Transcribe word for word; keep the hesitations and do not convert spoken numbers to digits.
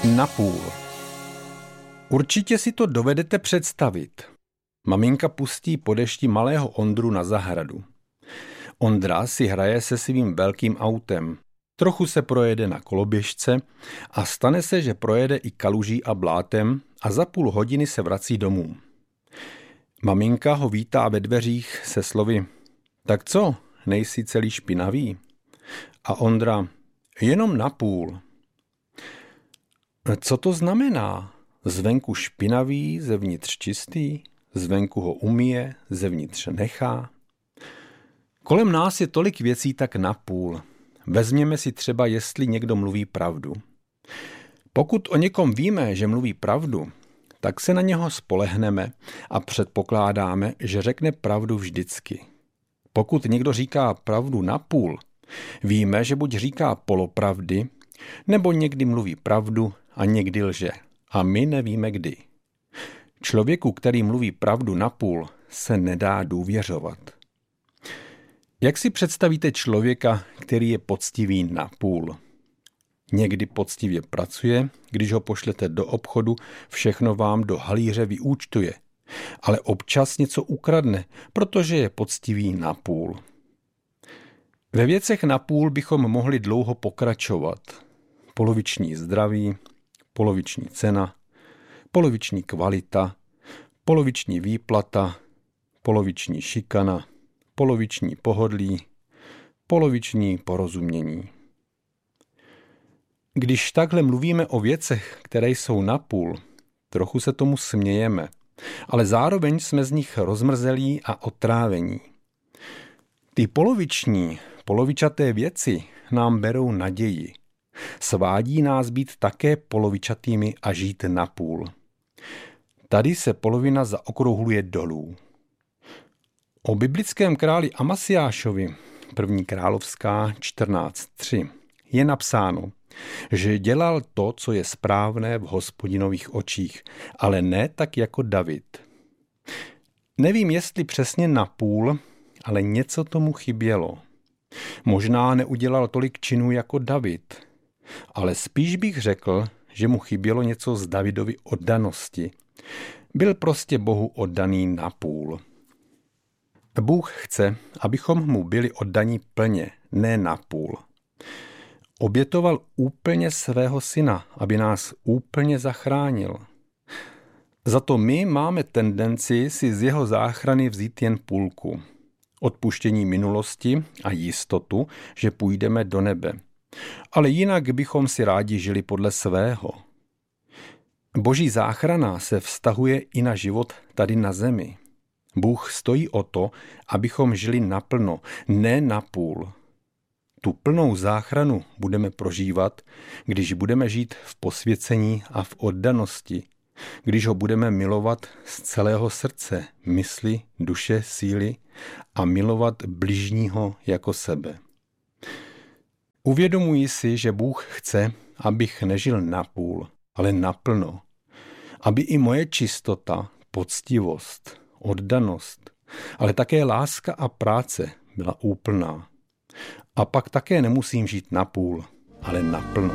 Napůl. Určitě si to dovedete představit. Maminka pustí po dešti malého Ondru na zahradu. Ondra si hraje se svým velkým autem. Trochu se projede na koloběžce a stane se, že projede i kaluží a blátem a za půl hodiny se vrací domů. Maminka ho vítá ve dveřích se slovy: Tak co, nejsi celý špinavý? A Ondra: Jenom napůl. Co to znamená? Zvenku špinavý, zevnitř čistý, zvenku ho umije, zevnitř nechá. Kolem nás je tolik věcí tak napůl. Vezměme si třeba, jestli někdo mluví pravdu. Pokud o někom víme, že mluví pravdu, tak se na něho spolehneme a předpokládáme, že řekne pravdu vždycky. Pokud někdo říká pravdu napůl, víme, že buď říká polopravdy, nebo někdy mluví pravdu a někdy lže. A my nevíme kdy. Člověku, který mluví pravdu napůl, se nedá důvěřovat. Jak si představíte člověka, který je poctivý napůl? Někdy poctivě pracuje, když ho pošlete do obchodu, všechno vám do halíře vyúčtuje. Ale občas něco ukradne, protože je poctivý napůl. Ve věcech napůl bychom mohli dlouho pokračovat. Poloviční zdraví, poloviční cena, poloviční kvalita, poloviční výplata, poloviční šikana, poloviční pohodlí, poloviční porozumění. Když takhle mluvíme o věcech, které jsou napůl, trochu se tomu smějeme, ale zároveň jsme z nich rozmrzelí a otrávení. Ty poloviční, polovičaté věci nám berou naději. Svádí nás být také polovičatými a žít napůl. Tady se polovina zaokrouhluje dolů. O biblickém králi Amasiášovi, první královská čtrnáct tři, je napsáno, že dělal to, co je správné v Hospodinových očích, ale ne tak jako David. Nevím, jestli přesně napůl, ale něco tomu chybělo. Možná neudělal tolik činů jako David, ale spíš bych řekl, že mu chybělo něco z Davidovy oddanosti. Byl prostě Bohu oddaný napůl. Bůh chce, abychom mu byli oddaní plně, ne napůl. Obětoval úplně svého syna, aby nás úplně zachránil. Za to my máme tendenci si z jeho záchrany vzít jen půlku. Odpuštění minulosti a jistotu, že půjdeme do nebe. Ale jinak bychom si rádi žili podle svého. Boží záchrana se vztahuje i na život tady na zemi. Bůh stojí o to, abychom žili naplno, ne napůl. Tu plnou záchranu budeme prožívat, když budeme žít v posvěcení a v oddanosti, když ho budeme milovat z celého srdce, mysli, duše, síly a milovat bližního jako sebe. Uvědomuji si, že Bůh chce, abych nežil napůl, ale naplno, aby i moje čistota, poctivost, oddanost, ale také láska a práce byla úplná. A pak také nemusím žít napůl, ale naplno.